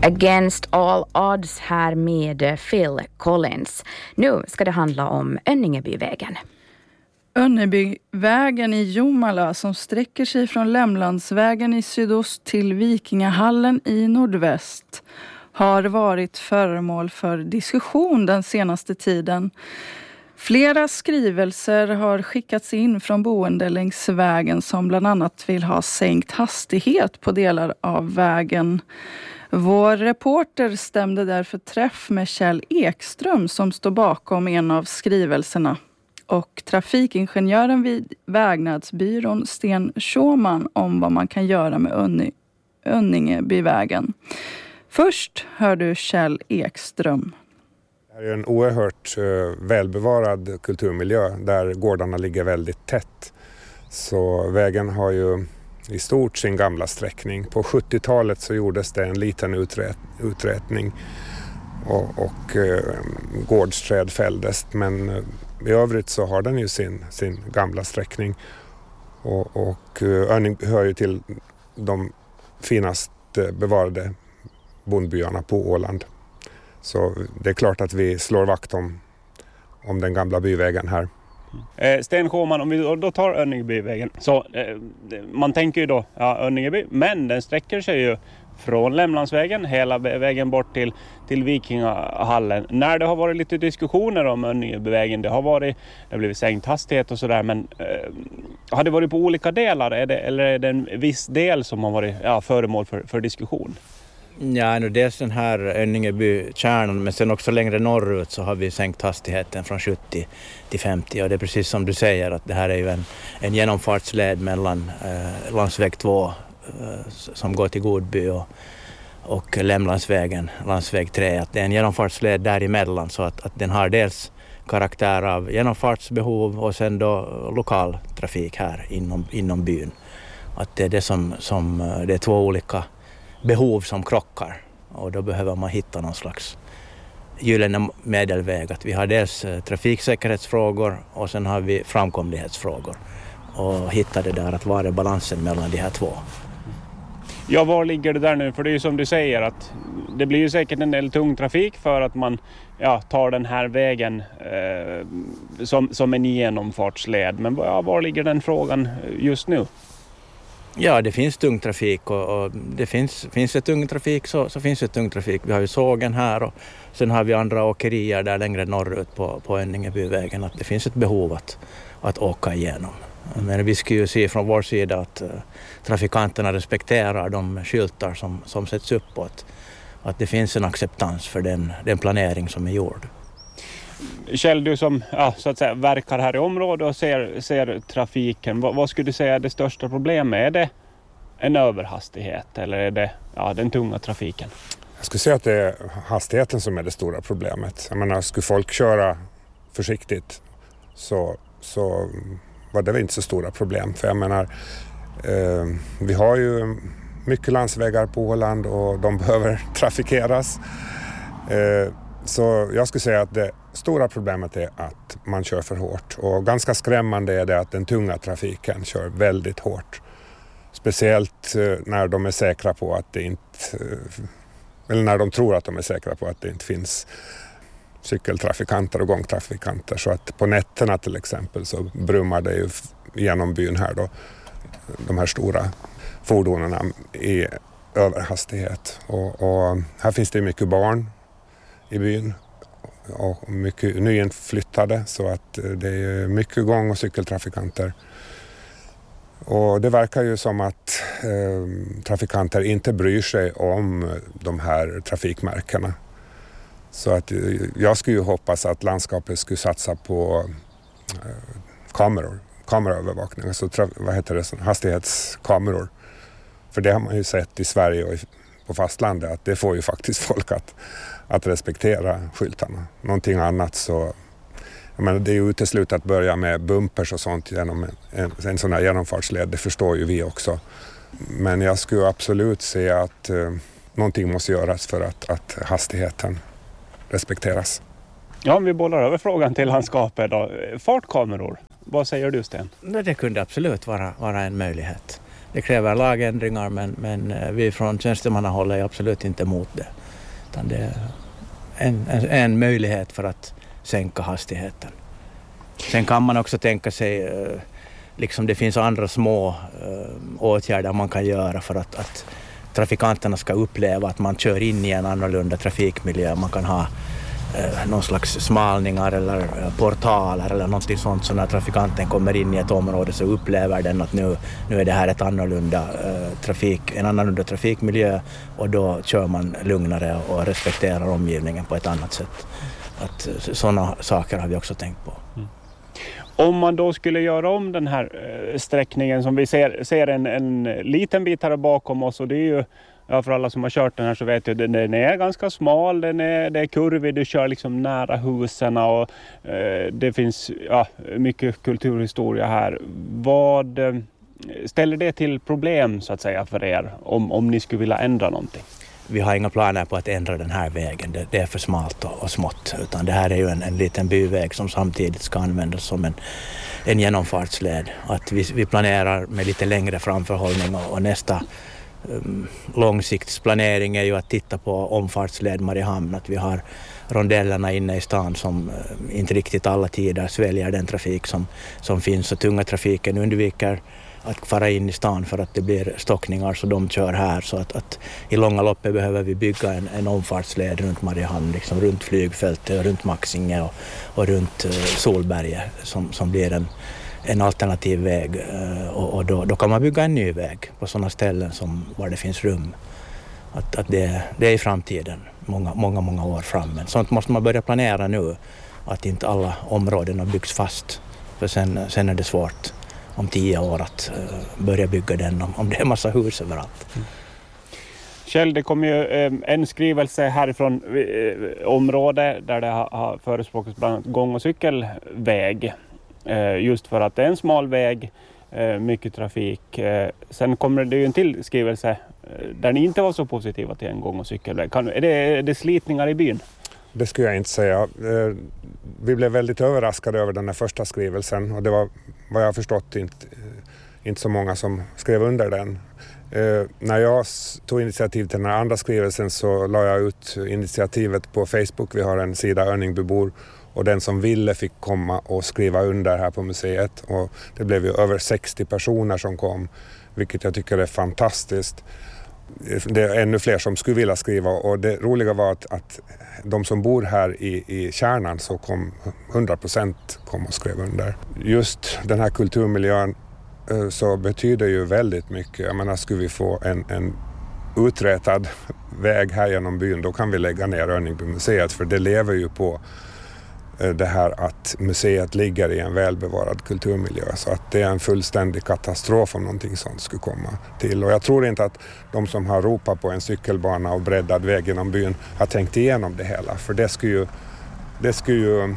Against all odds här med Phil Collins. Nu ska det handla om Önningebyvägen. Önnebyvägen i Jomala som sträcker sig från Lämlandsvägen i sydost till Vikingahallen i nordväst har varit föremål för diskussion den senaste tiden. Flera skrivelser har skickats in från boende längs vägen som bland annat vill ha sänkt hastighet på delar av vägen. Vår reporter stämde därför träff med Kjell Ekström som står bakom en av skrivelserna och trafikingenjören vid Vägnadsbyrån Sten Schåman om vad man kan göra med Önningebyvägen. Först hör du Kjell Ekström. Det är en oerhört välbevarad kulturmiljö där gårdarna ligger väldigt tätt. Så vägen har ju i stort sin gamla sträckning. På 70-talet så gjordes det en liten uträtning och gårdsträd fälldes. Men i övrigt så har den ju sin gamla sträckning. Och Önning hör ju till de finast bevarade bondbyarna på Åland. Så det är klart att vi slår vakt om den gamla byvägen här. Sten Schåman, om vi då tar Önningebyvägen, så man tänker ju då Önningeby, men den sträcker sig ju från Lämlandsvägen hela vägen bort till Vikingahallen. När det har varit lite diskussioner om Önningebyvägen, det har blivit sänkt hastighet och sådär, men har det varit på olika delar eller är det en viss del som har varit föremål för diskussion? Ja, nu dels den här Önningeby-kärnan, men sen också längre norrut så har vi sänkt hastigheten från 70 till 50. Och det är precis som du säger att det här är ju en genomfartsled mellan landsväg 2 som går till Godby och Lämlandsvägen, landsväg 3. Att det är en genomfartsled däremellan så att den har dels karaktär av genomfartsbehov och sen då lokal trafik här inom byn. Att det är det som det är två olika behov som krockar och då behöver man hitta någon slags gyllene medelväg. Att vi har dels trafiksäkerhetsfrågor och sen har vi framkomlighetsfrågor och hitta det där att vara balansen mellan de här två. Ja, var ligger det där nu? För det är ju som du säger att det blir ju säkert en del tung trafik för att man tar den här vägen som en genomfartsled. Men var ligger den frågan just nu? Ja, det finns tung trafik och det finns det tung trafik så finns det tung trafik. Vi har ju sågen här och sen har vi andra åkerier där längre norrut på Önningebyvägen att det finns ett behov att åka igenom. Men vi ska ju se från vår sida att trafikanterna respekterar de skyltar som sätts upp och att det finns en acceptans för den planering som är gjord. Kjell, du som så att säga, verkar här i området och ser trafiken, vad skulle du säga är det största problemet? Är det en överhastighet eller är det den tunga trafiken? Jag skulle säga att det är hastigheten som är det stora problemet. Jag menar, skulle folk köra försiktigt så var det väl inte så stora problem. För jag menar, vi har ju mycket landsvägar på Åland och de behöver trafikeras. Så jag skulle säga att det stora problemet är att man kör för hårt. Och ganska skrämmande är det att den tunga trafiken kör väldigt hårt. Speciellt när de är säkra på att det inte... Eller när de tror att de är säkra på att det inte finns cykeltrafikanter och gångtrafikanter. Så att på nätterna till exempel så brummar det ju genom byn här då. De här stora fordonen i överhastighet. Och här finns det mycket barn i byn och mycket nyinflyttade så att det är mycket gång- och cykeltrafikanter. Och det verkar ju som att trafikanter inte bryr sig om de här trafikmärkena. Så att jag skulle ju hoppas att landskapet skulle satsa på kameraövervakning, alltså hastighetskameror. För det har man ju sett i Sverige och på fastlandet att det får ju faktiskt folk att respektera skyltarna. Någonting annat så... Jag menar, det är ju uteslutet att börja med bumpers och sånt genom en sån här genomfartsled, det förstår ju vi också. Men jag skulle absolut se att någonting måste göras för att hastigheten respekteras. Ja, om vi bollar över frågan till landskapet då. Fartkameror, vad säger du, Sten? Det kunde absolut vara en möjlighet. Det kräver lagändringar, men vi från tjänstemannahåll är absolut inte emot det. Utan det är en möjlighet för att sänka hastigheten. Sen kan man också tänka sig, liksom det finns andra små åtgärder man kan göra för att trafikanterna ska uppleva att man kör in i en annorlunda trafikmiljö. Man kan ha någon slags smalningar eller portaler eller någonting sånt, så när trafikanten kommer in i ett område så upplever den att nu är det här en annorlunda trafikmiljö, och då kör man lugnare och respekterar omgivningen på ett annat sätt. Att sådana saker har vi också tänkt på. Mm. Om man då skulle göra om den här sträckningen som vi ser en liten bit här bakom oss, och det är ju, för alla som har kört den här så vet jag, den är ganska smal, det är kurvig, du kör liksom nära husen och det finns mycket kulturhistoria här. Vad ställer det till problem så att säga för er om ni skulle vilja ändra någonting? Vi har inga planer på att ändra den här vägen. Det är för smalt och smått. Utan det här är ju en liten byväg som samtidigt ska användas som en genomfartsled. Att vi planerar med lite längre framförhållning, och nästa långsiktsplanering är ju att titta på omfartsled Mariehamn. Att vi har rondellerna inne i stan som inte riktigt alla tider sväljer den trafik som finns, och tunga trafiken undviker att fara in i stan för att det blir stockningar, så de kör här. Så att i långa loppet behöver vi bygga en omfartsled runt Mariehamn, liksom runt flygfältet, runt Maxinge och runt Solberget som blir en alternativ väg. Och då kan man bygga en ny väg på sådana ställen var det finns rum. Att det är i framtiden, många år fram. Men sånt måste man börja planera nu, att inte alla områden byggs fast. För sen är det svårt om 10 år att börja bygga den om det är massa hus överallt. Kjell, det kom ju en skrivelse härifrån område där det har förespråkats bland annat gång- och cykelväg. Just för att det är en smal väg, mycket trafik. Sen kommer det ju en till skrivelse där ni inte var så positiva till en gång- och cykelväg. Är det slitningar i byn? Det skulle jag inte säga. Vi blev väldigt överraskade över den här första skrivelsen, och det var vad jag har förstått inte så många som skrev under den. När jag tog initiativ till den här andra skrivelsen så la jag ut initiativet på Facebook. Vi har en sida, Örningbybor, och den som ville fick komma och skriva under här på museet, och det blev ju över 60 personer som kom, vilket jag tycker är fantastiskt. Det är ännu fler som skulle vilja skriva, och det roliga var att de som bor här i kärnan så kom 100% kom och skrev under. Just den här kulturmiljön så betyder ju väldigt mycket. Jag menar, skulle vi få en uträtad väg här genom byn, då kan vi lägga ner Örningbymuseet, för det lever ju på det här att museet ligger i en välbevarad kulturmiljö, så att det är en fullständig katastrof om någonting sånt skulle komma till. Och jag tror inte att de som har ropat på en cykelbana och breddad väg genom byn har tänkt igenom det hela, för det skulle ju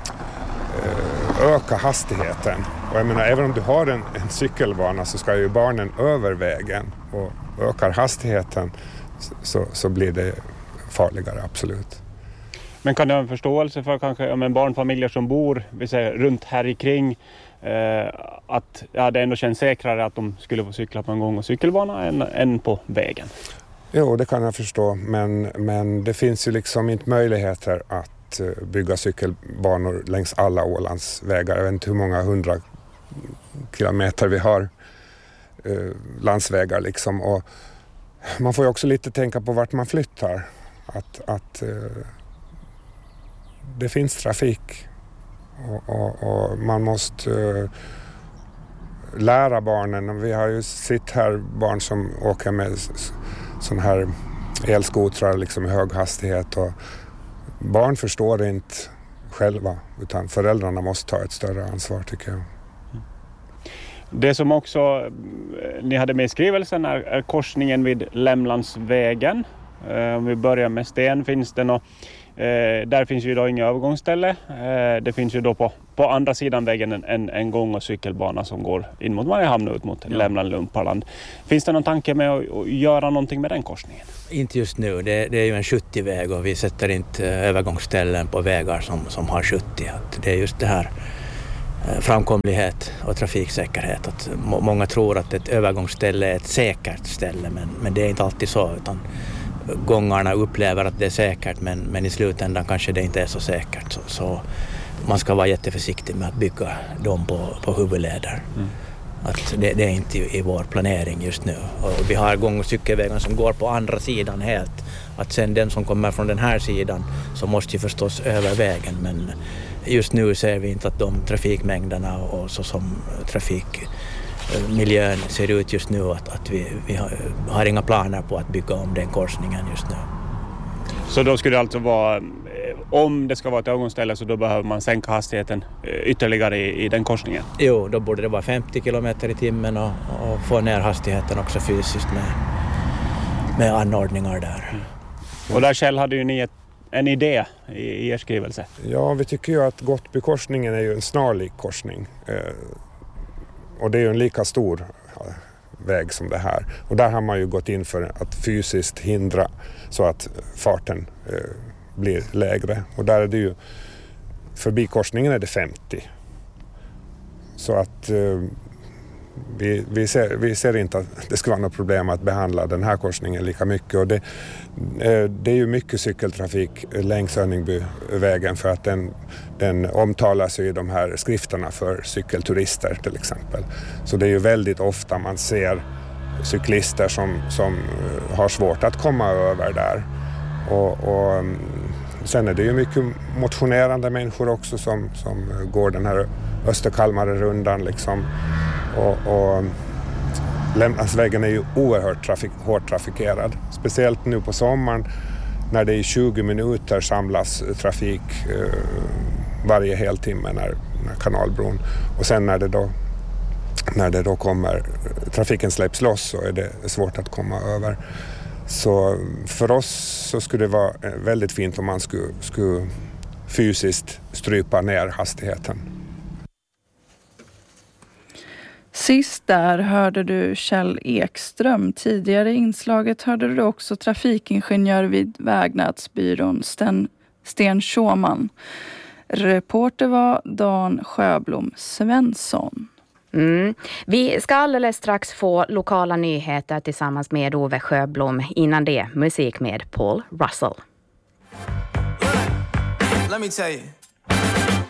öka hastigheten. Och jag menar, även om du har en cykelbana så ska ju barnen över vägen, och ökar hastigheten så blir det farligare, absolut. Men kan du ha en förståelse för kanske barnfamiljer som bor runt här kring att det ändå känns säkrare att de skulle få cykla på en gång- och cykelbana än på vägen? Jo, det kan jag förstå, men det finns ju liksom inte möjligheter att bygga cykelbanor längs alla Ålands vägar. Jag vet inte hur många 100 kilometer vi har landsvägar liksom, och man får ju också lite tänka på vart man flyttar. Att det finns trafik, och man måste lära barnen. Vi har ju sett här barn som åker med sån här elskotrar liksom i hög hastighet, och barn förstår det inte själva, utan föräldrarna måste ta ett större ansvar, tycker jag. Det som också ni hade med i skrivelsen är korsningen vid Lämlandsvägen. Om vi börjar med Sten, finns det något. Där finns ju då inga övergångsställe. Det finns ju då på andra sidan vägen en gång- och cykelbana som går in mot Mariehamn och ut mot Lämland-Lumparland. Finns det någon tanke med att göra någonting med den korsningen? Inte just nu. Det är ju en 70-väg, och vi sätter inte övergångsställen på vägar som har 70. Det är just det här framkomlighet och trafiksäkerhet. Att många tror att ett övergångsställe är ett säkert ställe, men det är inte alltid så, utan gångarna upplever att det är säkert, men i slutändan kanske det inte är så säkert. Så man ska vara jätteförsiktig med att bygga dem på huvudleder. Att det är inte i vår planering just nu. Och vi har gång- och cykelvägar som går på andra sidan helt. Att sen den som kommer från den här sidan så måste ju förstås över vägen, men just nu ser vi inte att de trafikmängderna och så som trafikmiljön ser ut just nu att vi har inga planer på att bygga om den korsningen just nu. Så då skulle det alltså vara, om det ska vara ett övergångsställe, så då behöver man sänka hastigheten ytterligare i den korsningen? Jo, då borde det vara 50 kilometer i timmen och få ner hastigheten också fysiskt med anordningar där. Och där själv hade ju ni en idé i er skrivelse. Ja, vi tycker ju att Gottbykorsningen är ju en snarlik korsning. Och det är ju en lika stor väg som det här. Och där har man ju gått in för att fysiskt hindra så att farten blir lägre. Och där är det ju, förbi korsningen är det 50. Så att vi ser inte att det ska vara något problem att behandla den här korsningen lika mycket. Och det är ju mycket cykeltrafik längs Önningbyvägen för att den omtalas i de här skrifterna för cykelturister till exempel. Så det är ju väldigt ofta man ser cyklister som har svårt att komma över där. Och sen är det ju mycket motionerande människor också som går den här Österkalmarrundan liksom. Och Lämnansvägen är ju oerhört hårt trafikerad. Speciellt nu på sommaren när det i 20 minuter samlas trafik varje heltimme när kanalbron. Och sen när det då kommer, trafiken släpps loss, så är det svårt att komma över. Så för oss så skulle det vara väldigt fint om man skulle fysiskt strypa ner hastigheten. Sist där hörde du Kjell Ekström. Tidigare i inslaget hörde du också trafikingenjör vid Vägnadsbyrån Sten Schåman. Reporter var Dan Sjöblom Svensson. Vi ska alldeles strax få lokala nyheter tillsammans med Ove Sjöblom. Innan det, musik med Paul Russell. Let me tell you.